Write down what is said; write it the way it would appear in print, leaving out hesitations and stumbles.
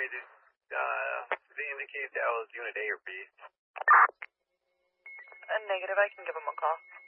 Does it indicate that was unit A or B? Negative, I can give him a call.